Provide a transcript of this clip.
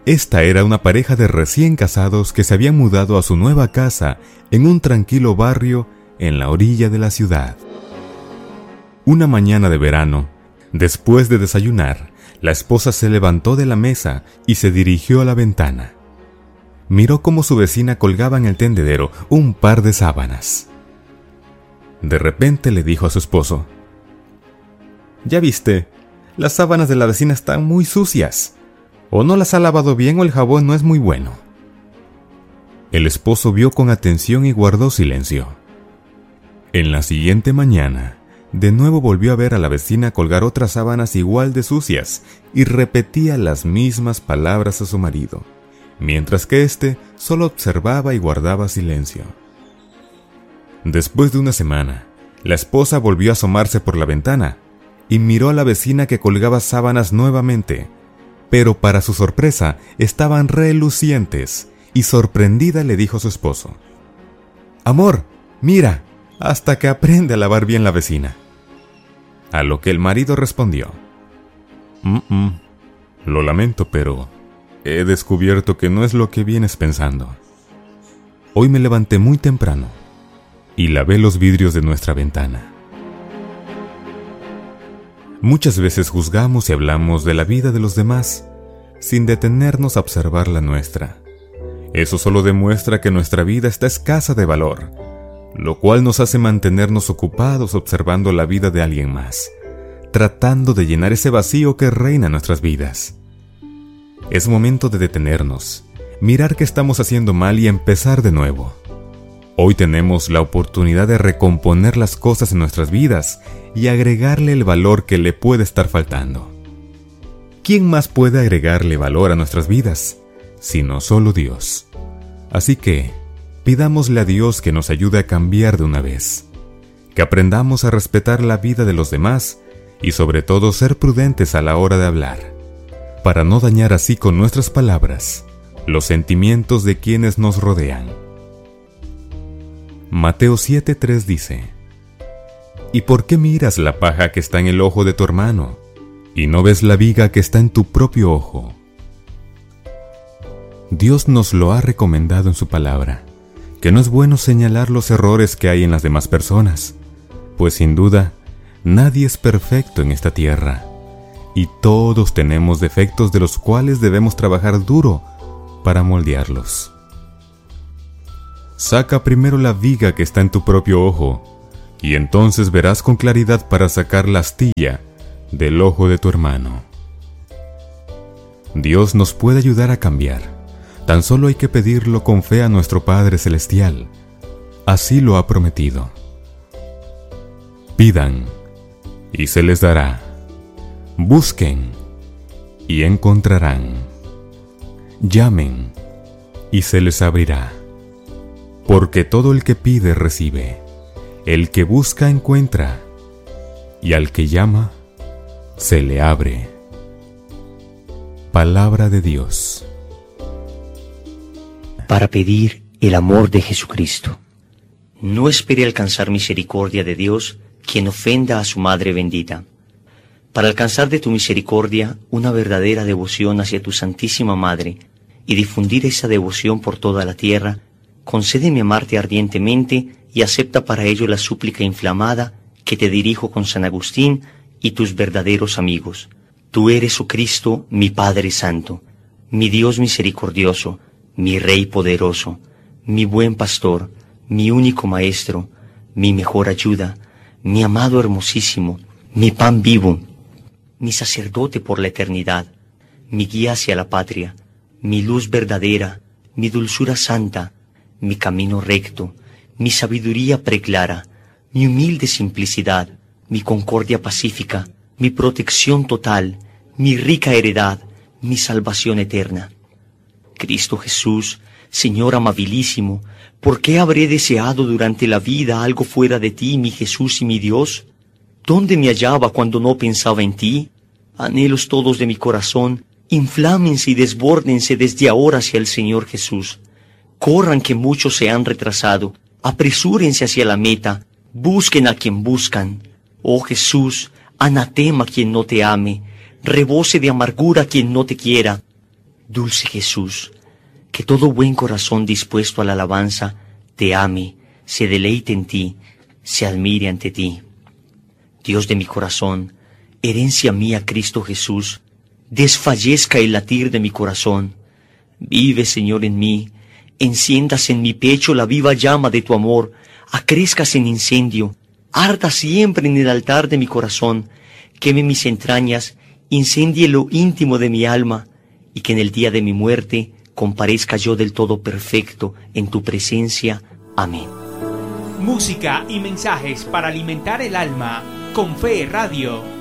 Esta era una pareja de recién casados que se habían mudado a su nueva casa en un tranquilo barrio en la orilla de la ciudad. Una mañana de verano, después de desayunar, la esposa se levantó de la mesa y se dirigió a la ventana. Miró cómo su vecina colgaba en el tendedero un par de sábanas. De repente le dijo a su esposo: «¿Ya viste? Las sábanas de la vecina están muy sucias. O no las ha lavado bien o el jabón no es muy bueno». El esposo vio con atención y guardó silencio. En la siguiente mañana, de nuevo volvió a ver a la vecina colgar otras sábanas igual de sucias y repetía las mismas palabras a su marido, mientras que éste solo observaba y guardaba silencio. Después de una semana, la esposa volvió a asomarse por la ventana y miró a la vecina que colgaba sábanas nuevamente, pero para su sorpresa estaban relucientes, y sorprendida le dijo a su esposo: «Amor, mira, hasta que aprende a lavar bien la vecina». A lo que el marido respondió: Lo lamento, pero he descubierto que no es lo que vienes pensando. Hoy me levanté muy temprano y lavé los vidrios de nuestra ventana». Muchas veces juzgamos y hablamos de la vida de los demás sin detenernos a observar la nuestra. Eso solo demuestra que nuestra vida está escasa de valor, lo cual nos hace mantenernos ocupados observando la vida de alguien más, tratando de llenar ese vacío que reina en nuestras vidas. Es momento de detenernos, mirar qué estamos haciendo mal y empezar de nuevo. Hoy tenemos la oportunidad de recomponer las cosas en nuestras vidas y agregarle el valor que le puede estar faltando. ¿Quién más puede agregarle valor a nuestras vidas, sino solo Dios? Así que, pidámosle a Dios que nos ayude a cambiar de una vez, que aprendamos a respetar la vida de los demás y sobre todo ser prudentes a la hora de hablar, para no dañar así con nuestras palabras los sentimientos de quienes nos rodean. Mateo 7:3 dice: «¿Y por qué miras la paja que está en el ojo de tu hermano, y no ves la viga que está en tu propio ojo?» Dios nos lo ha recomendado en su palabra, que no es bueno señalar los errores que hay en las demás personas, pues sin duda, nadie es perfecto en esta tierra, y todos tenemos defectos de los cuales debemos trabajar duro para moldearlos. Saca primero la viga que está en tu propio ojo, y entonces verás con claridad para sacar la astilla del ojo de tu hermano. Dios nos puede ayudar a cambiar. Tan solo hay que pedirlo con fe a nuestro Padre Celestial. Así lo ha prometido. Pidan, y se les dará. Busquen, y encontrarán. Llamen, y se les abrirá. Porque todo el que pide recibe, el que busca encuentra, y al que llama se le abre. Palabra de Dios. Para pedir el amor de Jesucristo. No espere alcanzar misericordia de Dios quien ofenda a su Madre bendita. Para alcanzar de tu misericordia una verdadera devoción hacia tu Santísima Madre y difundir esa devoción por toda la tierra, concédeme amarte ardientemente y acepta para ello la súplica inflamada que te dirijo con San Agustín y tus verdaderos amigos. Tú eres, oh Cristo, mi Padre Santo, mi Dios misericordioso, mi Rey poderoso, mi buen pastor, mi único Maestro, mi mejor ayuda, mi amado hermosísimo, mi pan vivo, mi sacerdote por la eternidad, mi guía hacia la patria, mi luz verdadera, mi dulzura santa, mi camino recto, mi sabiduría preclara, mi humilde simplicidad, mi concordia pacífica, mi protección total, mi rica heredad, mi salvación eterna. Cristo Jesús, Señor amabilísimo, ¿por qué habré deseado durante la vida algo fuera de ti, mi Jesús y mi Dios? ¿Dónde me hallaba cuando no pensaba en ti? Anhelos todos de mi corazón, inflámense y desbórdense desde ahora hacia el Señor Jesús. Corran que muchos se han retrasado, apresúrense hacia la meta, busquen a quien buscan. Oh Jesús, anatema quien no te ame, rebose de amargura quien no te quiera. Dulce Jesús, que todo buen corazón dispuesto a la alabanza te ame, se deleite en ti, se admire ante ti. Dios de mi corazón, herencia mía Cristo Jesús, desfallezca el latir de mi corazón. Vive, Señor, en mí, enciendas en mi pecho la viva llama de tu amor, acrezcas en incendio, arda siempre en el altar de mi corazón, queme mis entrañas, incendie lo íntimo de mi alma, y que en el día de mi muerte comparezca yo del todo perfecto en tu presencia. Amén. Música y mensajes para alimentar el alma con Fe Radio.